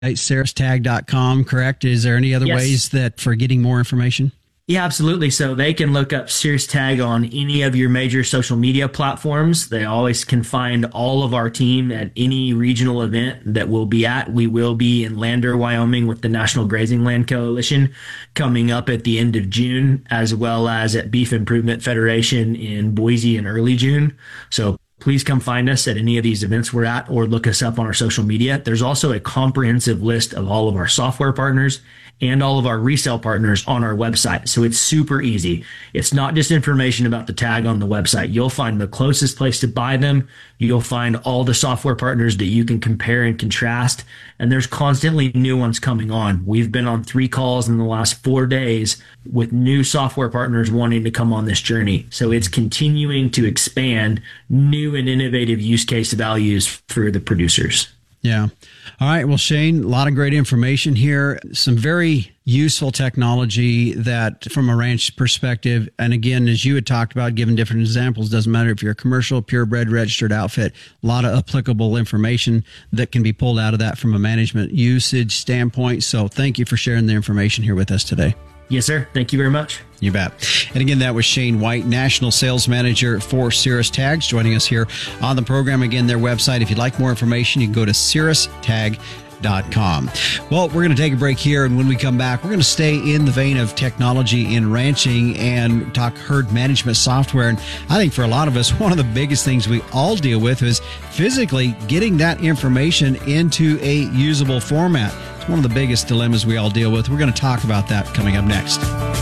cirrustag.com, correct? Is there any other ways that for getting more information? Yeah, absolutely. So they can look up Cirrus Tag on any of your major social media platforms. They always can find all of our team at any regional event that we'll be at. We will be in Lander, Wyoming with the National Grazing Land Coalition coming up at the end of June, as well as at Beef Improvement Federation in Boise in early June. So please come find us at any of these events we're at or look us up on our social media. There's also a comprehensive list of all of our software partners and all of our resale partners on our website. So it's super easy. It's not just information about the tag on the website. You'll find the closest place to buy them. You'll find all the software partners that you can compare and contrast. And there's constantly new ones coming on. We've been on 3 calls in the last 4 days with new software partners wanting to come on this journey. So it's continuing to expand new and innovative use case values for the producers. Yeah. All right. Well, Shane, a lot of great information here. Some very useful technology that from a ranch perspective. And again, as you had talked about, given different examples, doesn't matter if you're a commercial, purebred, registered outfit, a lot of applicable information that can be pulled out of that from a management usage standpoint. So thank you for sharing the information here with us today. Yes, sir. Thank you very much. You bet. And again, that was Shane White, National Sales Manager for Cirrus Tags, joining us here on the program. Again, their website, if you'd like more information, you can go to cirrustag.com. Well, we're going to take a break here, and when we come back, we're going to stay in the vein of technology in ranching and talk herd management software. And I think for a lot of us, one of the biggest things we all deal with is physically getting that information into a usable format. It's one of the biggest dilemmas we all deal with. We're going to talk about that coming up next.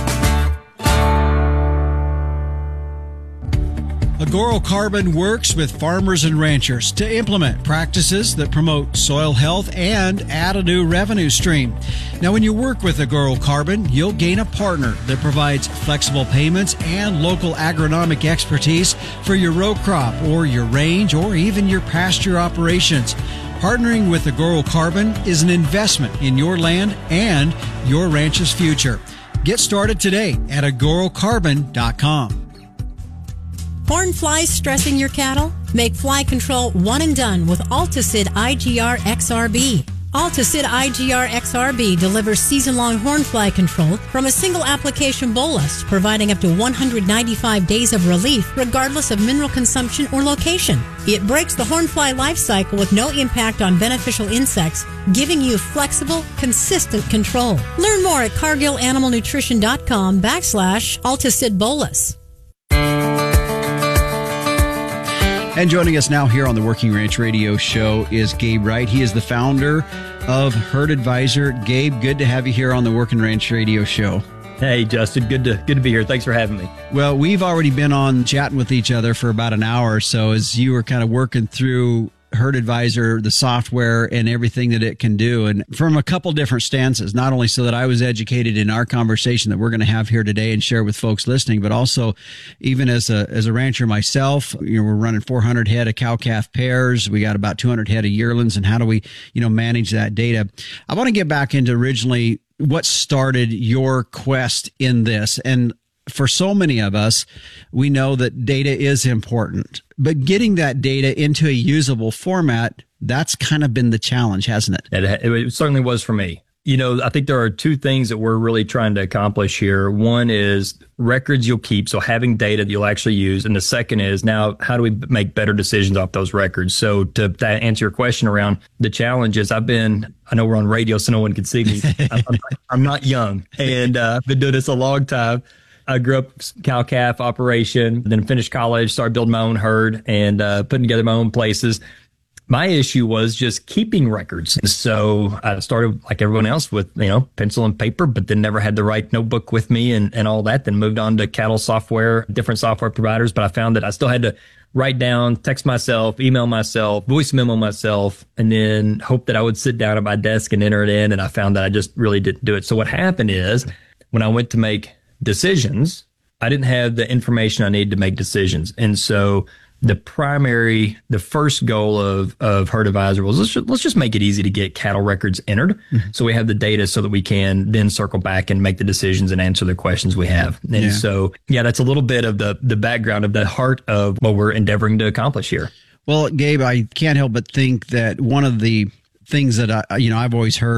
Agoro Carbon works with farmers and ranchers to implement practices that promote soil health and add a new revenue stream. Now, when you work with Agoro Carbon, you'll gain a partner that provides flexible payments and local agronomic expertise for your row crop or your range or even your pasture operations. Partnering with Agoro Carbon is an investment in your land and your ranch's future. Get started today at agorocarbon.com. Horn flies stressing your cattle? Make fly control one and done with Alticid IGR XRB. Alticid IGR XRB delivers season-long horn fly control from a single application bolus, providing up to 195 days of relief regardless of mineral consumption or location. It breaks the horn fly life cycle with no impact on beneficial insects, giving you flexible, consistent control. Learn more at cargillanimalnutrition.com/Alticid bolus. And joining us now here on the Working Ranch Radio Show is Gabe Wright. He is the founder of Herd Advisor. Gabe, good to have you here on the Working Ranch Radio Show. Hey, Justin, good to be here. Thanks for having me. Well, we've already been on chatting with each other for about an hour or so as you were kind of working through Herd Advisor, the software and everything that it can do. And from a couple different stances, not only so that I was educated in our conversation that we're going to have here today and share with folks listening, but also even as a rancher myself, we're running 400 head of cow-calf pairs. We got about 200 head of yearlings. And how do we, manage that data? I want to get back into originally what started your quest in this. And for so many of us, we know that data is important, but getting that data into a usable format, that's kind of been the challenge, hasn't it? It certainly was for me. I think there are 2 things that we're really trying to accomplish here. One is records you'll keep, so having data that you'll actually use. And the second is now, how do we make better decisions off those records? So to answer your question around the challenges, I know we're on radio, so no one can see me. I'm not young, and I've been doing this a long time. I grew up cow-calf operation, then finished college, started building my own herd and putting together my own places. My issue was just keeping records. So I started like everyone else with, pencil and paper, but then never had the right notebook with me and all that. Then moved on to cattle software, different software providers. But I found that I still had to write down, text myself, email myself, voice memo myself, and then hope that I would sit down at my desk and enter it in. And I found that I just really didn't do it. So what happened is when I went to make decisions, I didn't have the information I needed to make decisions. And so the first goal of Herd Advisor was let's just make it easy to get cattle records entered. Mm-hmm. So we have the data so that we can then circle back and make the decisions and answer the questions we have. And so, that's a little bit of the background of the heart of what we're endeavoring to accomplish here. Well, Gabe, I can't help but think that one of the things that I've always heard